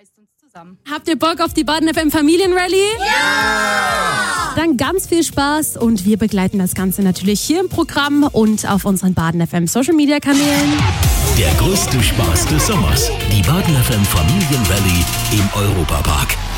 reißt uns zusammen. Habt ihr Bock auf die Baden FM Familienrallye? Ja! Dann ganz viel Spaß und wir begleiten das Ganze natürlich hier im Programm und auf unseren Baden FM Social Media Kanälen. Der größte Spaß des Sommers. Die Baden FM Familienrallye im Europapark.